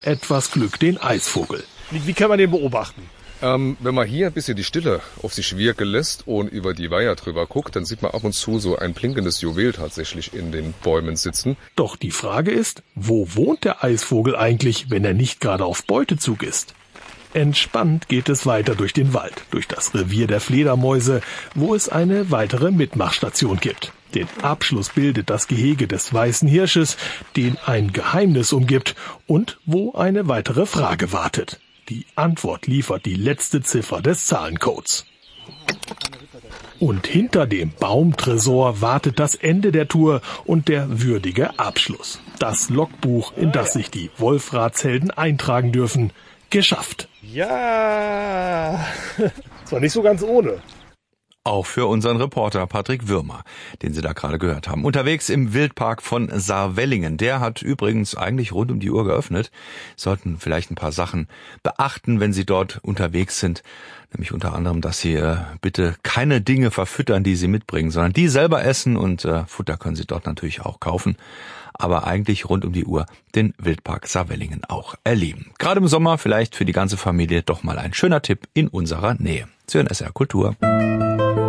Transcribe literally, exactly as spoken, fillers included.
Etwas Glück den Eisvogel. Wie, wie kann man den beobachten? Ähm, wenn man hier ein bisschen die Stille auf sich wirken lässt und über die Weiher drüber guckt, dann sieht man ab und zu so ein blinkendes Juwel tatsächlich in den Bäumen sitzen. Doch die Frage ist, wo wohnt der Eisvogel eigentlich, wenn er nicht gerade auf Beutezug ist? Entspannt geht es weiter durch den Wald, durch das Revier der Fledermäuse, wo es eine weitere Mitmachstation gibt. Den Abschluss bildet das Gehege des weißen Hirsches, den ein Geheimnis umgibt und wo eine weitere Frage wartet. Die Antwort liefert die letzte Ziffer des Zahlencodes. Und hinter dem Baumtresor wartet das Ende der Tour und der würdige Abschluss. Das Logbuch, in das sich die Wolfratshelden eintragen dürfen. Geschafft. Ja, das war nicht so ganz ohne. Auch für unseren Reporter Patrick Würmer, den Sie da gerade gehört haben. Unterwegs im Wildpark von Saarwellingen. Der hat übrigens eigentlich rund um die Uhr geöffnet. Sollten vielleicht ein paar Sachen beachten, wenn Sie dort unterwegs sind. Nämlich unter anderem, dass Sie äh, bitte keine Dinge verfüttern, die Sie mitbringen, sondern die selber essen. Und äh, Futter können Sie dort natürlich auch kaufen. Aber eigentlich rund um die Uhr den Wildpark Saarwellingen auch erleben. Gerade im Sommer vielleicht für die ganze Familie doch mal ein schöner Tipp in unserer Nähe. Zu S R Kultur.